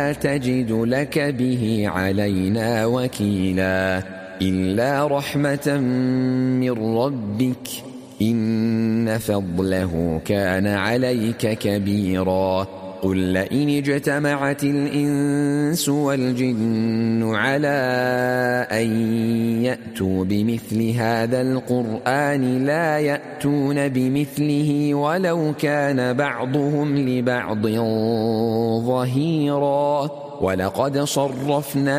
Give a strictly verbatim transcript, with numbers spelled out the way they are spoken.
تجد لك به علينا وكيلا إلا رحمة من ربك إن فضله كان عليك كبيرا قل لئن اجتمعت الإنس والجن على أن يأتوا بمثل هذا القرآن لا يأتون بمثله ولو كان بعضهم لبعض ظهيرا ولقد صرفنا